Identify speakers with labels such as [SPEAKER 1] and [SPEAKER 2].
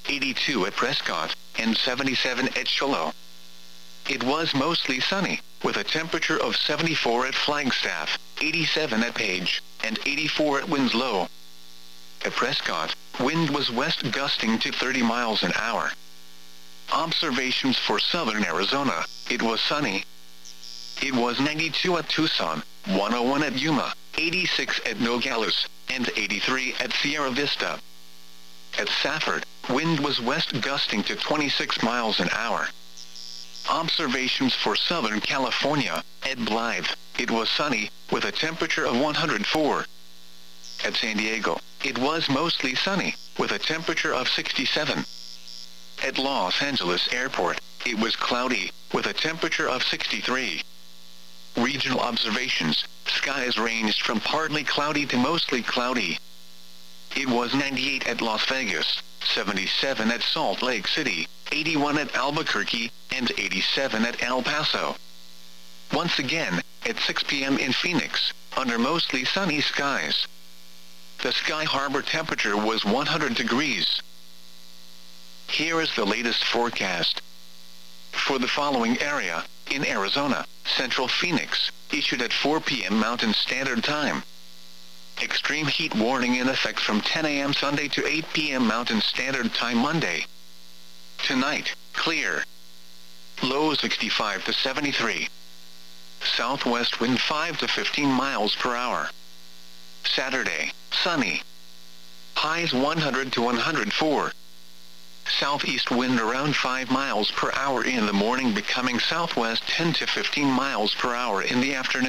[SPEAKER 1] 82 at Prescott, and 77 at Shiloh. It was mostly sunny, with a temperature of 74 at Flagstaff, 87 at Page, and 84 at Winslow. At Prescott, wind was west gusting to 30 miles an hour. Observations for southern Arizona: it was sunny. It was 92 at Tucson, 101 at Yuma, 86 at Nogales, and 83 at Sierra Vista. At Safford, wind was west gusting to 26 miles an hour. Observations for Southern California: at Blythe, it was sunny, with a temperature of 104. At San Diego, it was mostly sunny, with a temperature of 67. At Los Angeles Airport, it was cloudy, with a temperature of 63. Regional observations: skies ranged from partly cloudy to mostly cloudy. It was 98 at Las Vegas, 77 at Salt Lake City, 81 at Albuquerque, and 87 at El Paso. Once again, at 6 p.m. in Phoenix, under mostly sunny skies. The Sky Harbor temperature was 100 degrees. Here is the latest forecast. For the following area, in Arizona, Central Phoenix, issued at 4 p.m. Mountain Standard Time. Extreme heat warning in effect from 10 a.m. Sunday to 8 p.m. Mountain Standard Time Monday. Tonight, clear. Low 65 to 73. Southwest wind 5 to 15 miles per hour. Saturday, sunny. Highs 100 to 104. Southeast wind around 5 miles per hour in the morning, becoming southwest 10 to 15 miles per hour in the afternoon.